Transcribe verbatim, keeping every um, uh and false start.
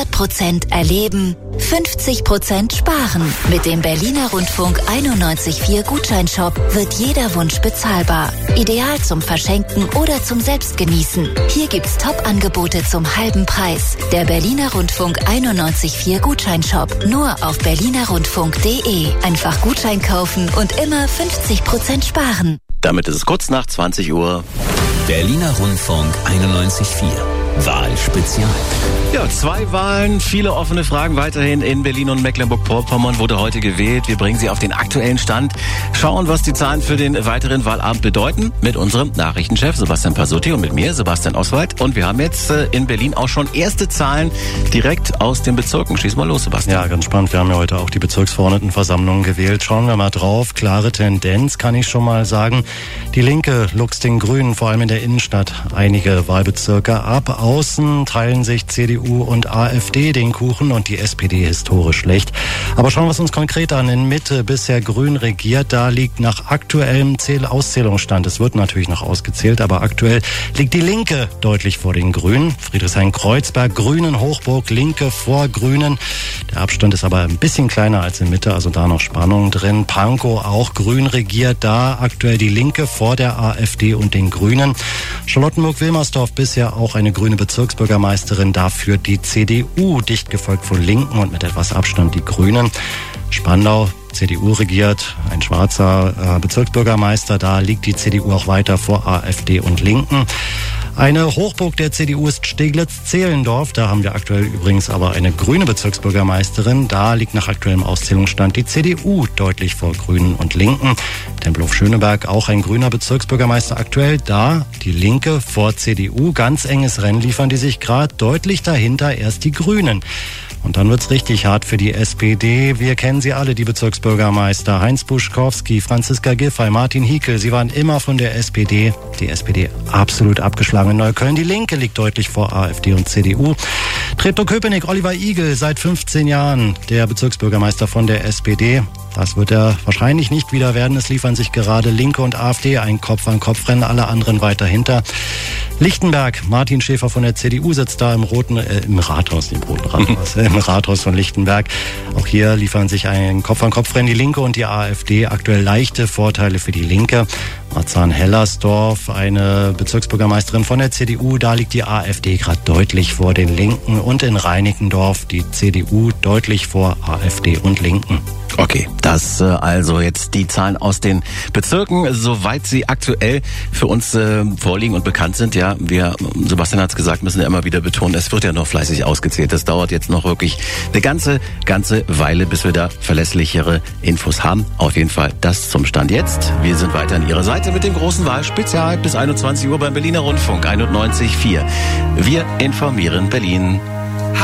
hundert Prozent erleben, fünfzig Prozent sparen. Mit dem Berliner Rundfunk einundneunzig Komma vier Gutscheinshop wird jeder Wunsch bezahlbar. Ideal zum Verschenken oder zum Selbstgenießen. Hier gibt's Top-Angebote zum halben Preis. Der Berliner Rundfunk einundneunzig Komma vier Gutscheinshop. Nur auf berliner rundfunk punkt de. Einfach Gutschein kaufen und immer fünfzig Prozent sparen. Damit ist es kurz nach zwanzig Uhr. Berliner Rundfunk einundneunzig Komma vier. Wahlspezial. Ja, zwei Wahlen, viele offene Fragen weiterhin in Berlin und Mecklenburg-Vorpommern wurde heute gewählt. Wir bringen Sie auf den aktuellen Stand, schauen, was die Zahlen für den weiteren Wahlabend bedeuten, mit unserem Nachrichtenchef Sebastian Pasutti und mit mir, Sebastian Oswald. Und wir haben jetzt äh, in Berlin auch schon erste Zahlen direkt aus den Bezirken. Schieß mal los, Sebastian. Ja, ganz spannend. Wir haben ja heute auch die Bezirksverordnetenversammlung gewählt. Schauen wir mal drauf. Klare Tendenz, kann ich schon mal sagen. Die Linke luchst den Grünen, vor allem in der Innenstadt, einige Wahlbezirke ab. Außen teilen sich C D U und AfD den Kuchen und die S P D historisch schlecht. Aber schauen wir es uns konkret an. In Mitte bisher grün regiert, da liegt nach aktuellem Zähl- Auszählungsstand, es wird natürlich noch ausgezählt, aber aktuell liegt die Linke deutlich vor den Grünen. Friedrichshain-Kreuzberg, Grünen, Hochburg, Linke vor Grünen. Der Abstand ist aber ein bisschen kleiner als in Mitte, also da noch Spannung drin. Pankow auch grün regiert, da aktuell die Linke vor der AfD und den Grünen. Charlottenburg-Wilmersdorf bisher auch eine grüne Bezirksbürgermeisterin, dafür die C D U, dicht gefolgt von Linken und mit etwas Abstand die Grünen. Spandau, C D U regiert, ein schwarzer äh, Bezirksbürgermeister, da liegt die C D U auch weiter vor AfD und Linken. Eine Hochburg der C D U ist Steglitz-Zehlendorf. Da haben wir aktuell übrigens aber eine grüne Bezirksbürgermeisterin. Da liegt nach aktuellem Auszählungsstand die C D U deutlich vor Grünen und Linken. Tempelhof-Schöneberg, auch ein grüner Bezirksbürgermeister aktuell. Da die Linke vor C D U. Ganz enges Rennen liefern die sich gerade. Deutlich dahinter erst die Grünen. Und dann wird's richtig hart für die S P D. Wir kennen sie alle, die Bezirksbürgermeister. Heinz Buschkowski, Franziska Giffey, Martin Hiekel. Sie waren immer von der S P D. Die S P D absolut abgeschlagen in Neukölln. Die Linke liegt deutlich vor AfD und C D U. Treptow-Köpenick, Oliver Igel, seit fünfzehn Jahren der Bezirksbürgermeister von der S P D. Das wird er wahrscheinlich nicht wieder werden. Es liefern sich gerade Linke und AfD ein Kopf-an-Kopf-Rennen, alle anderen weiter hinter. Lichtenberg, Martin Schäfer von der C D U sitzt da im roten, äh, im Rathaus, im roten Rathaus, im Rathaus von Lichtenberg. Auch hier liefern sich ein Kopf-an-Kopf-Rennen die Linke und die AfD. Aktuell leichte Vorteile für die Linke. Marzahn-Hellersdorf, eine Bezirksbürgermeisterin von der C D U, da liegt die AfD gerade deutlich vor den Linken. Und in Reinickendorf die C D U deutlich vor AfD und Linken. Okay, das äh, also jetzt die Zahlen aus den Bezirken, soweit sie aktuell für uns äh, vorliegen und bekannt sind. Ja, wir, Sebastian hat es gesagt, müssen ja immer wieder betonen, es wird ja noch fleißig ausgezählt. Das dauert jetzt noch wirklich eine ganze, ganze Weile, bis wir da verlässlichere Infos haben. Auf jeden Fall das zum Stand jetzt. Wir sind weiter an Ihrer Seite mit dem großen Wahlspezial bis einundzwanzig Uhr beim Berliner Rundfunk einundneunzig Komma vier. Wir informieren Berlin.